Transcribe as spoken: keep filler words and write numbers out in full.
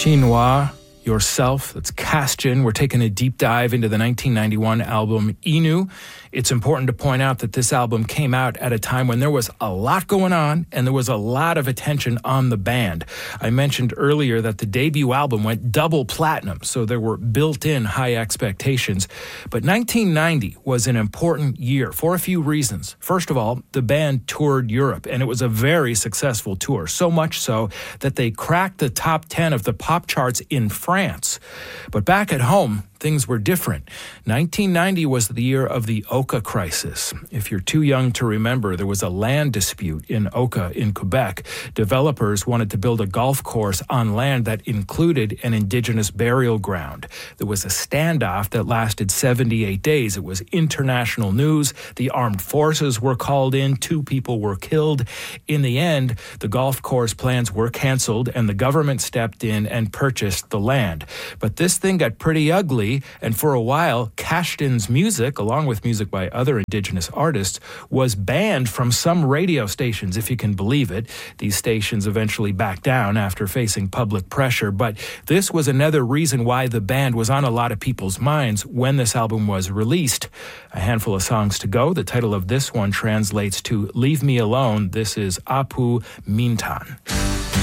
Chinois, Yourself, that's Castion. We're taking a deep dive into the nineteen ninety-one album Inu. It's important to point out that this album came out at a time when there was a lot going on and there was a lot of attention on the band. I mentioned earlier that the debut album went double platinum, so there were built-in high expectations. But nineteen ninety was an important year for a few reasons. First of all, the band toured Europe, and it was a very successful tour, so much so that they cracked the top ten of the pop charts in France. But back at home, things were different. nineteen ninety was the year of the Oka crisis. If you're too young to remember, there was a land dispute in Oka in Quebec. Developers wanted to build a golf course on land that included an indigenous burial ground. There was a standoff that lasted seventy-eight days. It was international news. The armed forces were called in. Two people were killed. In the end, the golf course plans were canceled, and the government stepped in and purchased the land. But this thing got pretty ugly. And for a while, Castion's music, along with music by other indigenous artists, was banned from some radio stations, if you can believe it. These stations eventually backed down after facing public pressure, but this was another reason why the band was on a lot of people's minds when this album was released. A handful of songs to go. The title of this one translates to Leave Me Alone. This is Apu Mintan.